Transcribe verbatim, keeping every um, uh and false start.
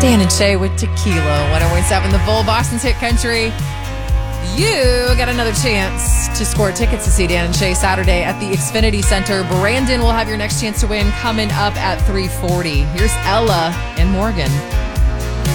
Dan and Shay with Tequila, one oh one point seven The Bull, Boston's Hit Country. You got another chance to score tickets to see Dan and Shay Saturday at the Xfinity Center. Brandon will have your next chance to win coming up at three forty. Here's Ella and Morgan.